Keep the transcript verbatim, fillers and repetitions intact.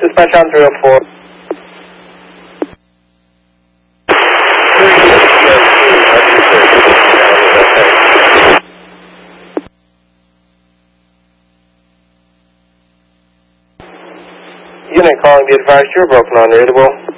Dispatch on three oh four. Unit calling, be advised you're broken unreadable.